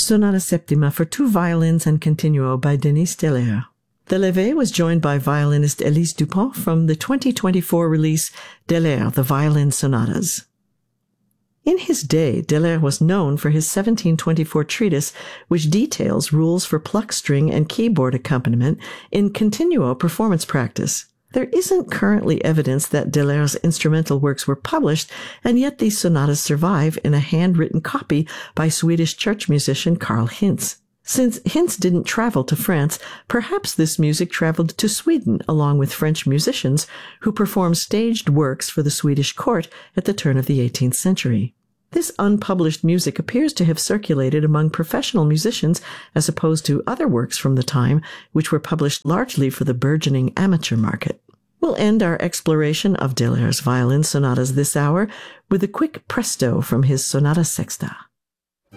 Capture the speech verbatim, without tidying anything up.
Sonata Septima for two violins and continuo by Denis Delaire. Delaire was joined by violinist Elise Dupont from the twenty twenty-four release Delaire, the Violin Sonatas. In his day, Delaire was known for his seventeen twenty-four treatise, which details rules for pluck string and keyboard accompaniment in continuo performance practice. There isn't currently evidence that Delaire's instrumental works were published, and yet these sonatas survive in a handwritten copy by Swedish church musician Carl Hintz. Since Hintz didn't travel to France, perhaps this music traveled to Sweden along with French musicians who performed staged works for the Swedish court at the turn of the eighteenth century. This unpublished music appears to have circulated among professional musicians as opposed to other works from the time, which were published largely for the burgeoning amateur market. We'll end our exploration of Delaire's violin sonatas this hour with a quick presto from his Sonata Sexta.